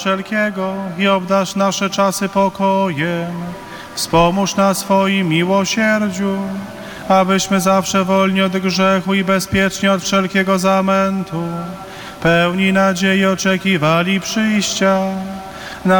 wszelkiego i obdarz nasze czasy pokojem. Wspomóż nas swoim miłosierdziu, abyśmy zawsze wolni od grzechu i bezpiecznie od wszelkiego zamętu, pełni nadziei oczekiwali przyjścia